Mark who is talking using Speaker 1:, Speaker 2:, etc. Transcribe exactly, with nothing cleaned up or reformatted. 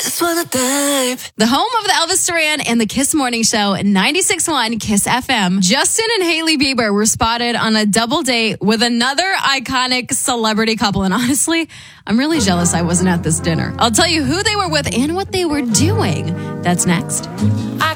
Speaker 1: just wanna dive.
Speaker 2: The home of the Elvis Duran and the Kiss Morning Show, ninety-six point one Kiss F M. Justin and Hailey Bieber were spotted on a double date with another iconic celebrity couple. And honestly, I'm really jealous I wasn't at this dinner. I'll tell you who they were with and what they were doing. That's next.
Speaker 1: I